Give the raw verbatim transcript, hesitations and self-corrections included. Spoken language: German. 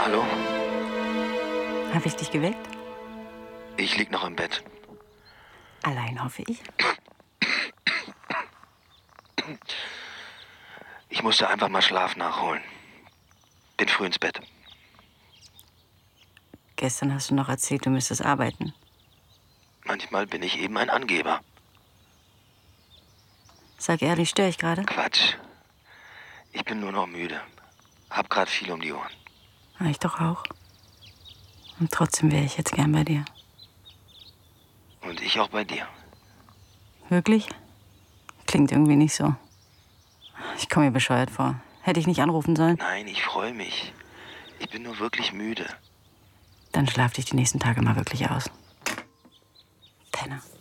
Hallo? Habe ich dich geweckt? Ich lieg noch im Bett. Allein, hoffe ich. Ich musste einfach mal Schlaf nachholen. Bin früh ins Bett. Gestern hast du noch erzählt, du müsstest arbeiten. Manchmal bin ich eben ein Angeber. Sag ehrlich, störe ich gerade? Quatsch. Ich bin nur noch müde. Hab grad viel um die Ohren. Ja, ich doch auch. Und trotzdem wäre ich jetzt gern bei dir. Und ich auch bei dir. Wirklich? Klingt irgendwie nicht so. Ich komme mir bescheuert vor. Hätte ich nicht anrufen sollen? Nein, ich freue mich. Ich bin nur wirklich müde. Dann schlaf dich die nächsten Tage mal wirklich aus. Penner.